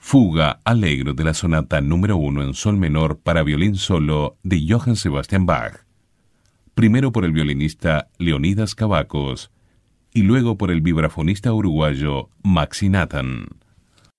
Fuga Allegro de la sonata número 1 en sol menor para violín solo de Johann Sebastian Bach, primero por el violinista Leonidas Cavacos y luego por el vibrafonista uruguayo Maxi Nathan.